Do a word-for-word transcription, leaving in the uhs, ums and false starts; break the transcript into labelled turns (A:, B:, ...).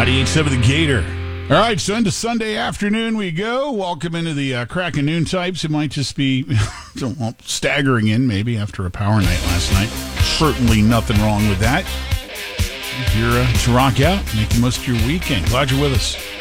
A: ninety-eight point seven The Gator. All right, so into Sunday afternoon we go. Welcome into the uh, crack of noon types. It might just be well, staggering in maybe after a power night last night. Certainly nothing wrong with that. If you're uh, to rock out, make the most of your weekend. Glad you're with us.